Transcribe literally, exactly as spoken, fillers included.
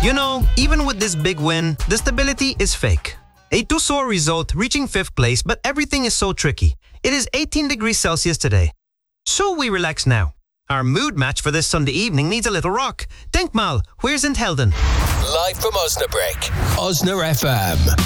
You know, even with this big win, the stability is fake. A two-sore result, reaching fifth place, but everything is so tricky. It is eighteen degrees Celsius today. So we relax now. Our mood match for this Sunday evening needs a little rock. Denkmal, where's in Helden? Live from Osnabrück, Osna F M.